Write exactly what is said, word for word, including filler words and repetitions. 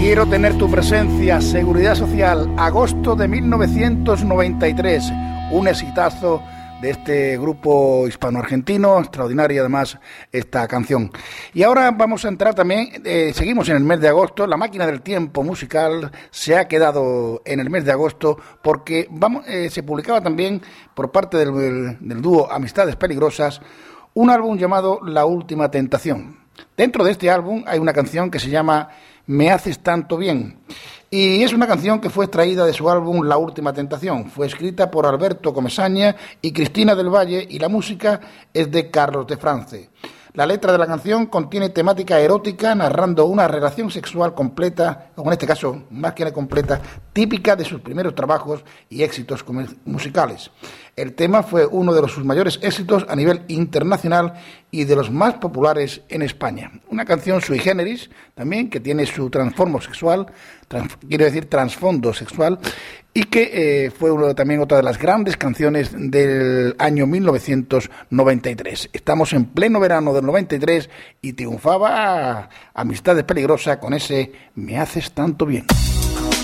Quiero tener tu presencia, Seguridad Social, agosto de mil novecientos noventa y tres, un exitazo de este grupo hispano-argentino, extraordinaria además esta canción. Y ahora vamos a entrar también, eh, seguimos en el mes de agosto, la máquina del tiempo musical se ha quedado en el mes de agosto porque vamos, eh, se publicaba también por parte del, del, del dúo Amistades Peligrosas un álbum llamado La Última Tentación. Dentro de este álbum hay una canción que se llama Me haces tanto bien, y es una canción que fue extraída de su álbum La Última Tentación. Fue escrita por Alberto Comesaña y Cristina del Valle y la música es de Carlos de France. La letra de la canción contiene temática erótica narrando una relación sexual completa, o en este caso más que completa, típica de sus primeros trabajos y éxitos musicales. El tema fue uno de sus mayores éxitos a nivel internacional y de los más populares en España. Una canción sui generis también que tiene su transformo sexual, trans, quiero decir trasfondo sexual, y que eh, fue uno, también otra de las grandes canciones del año mil novecientos noventa y tres. Estamos en pleno verano del noventa y tres y triunfaba Amistades Peligrosas con ese Me haces tanto bien.